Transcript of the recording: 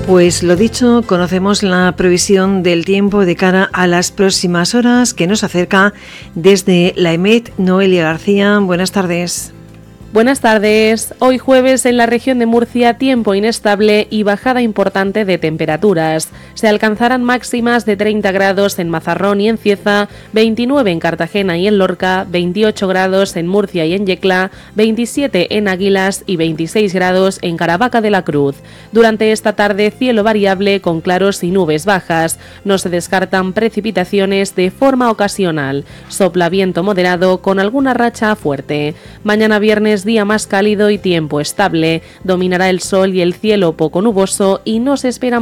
Pues lo dicho, conocemos la previsión del tiempo de cara a las próximas horas que nos acerca desde la EMET. Noelia García, buenas tardes. Buenas tardes. Hoy jueves en la región de Murcia tiempo inestable y bajada importante de temperaturas. Se alcanzarán máximas de 30 grados en Mazarrón y en Cieza, 29 en Cartagena y en Lorca, 28 grados en Murcia y en Yecla, 27 en Águilas y 26 grados en Caravaca de la Cruz. Durante esta tarde cielo variable con claros y nubes bajas. No se descartan precipitaciones de forma ocasional. Sopla viento moderado con alguna racha fuerte. Mañana viernes día más cálido y tiempo estable. Dominará el sol y el cielo poco nuboso y no se esperan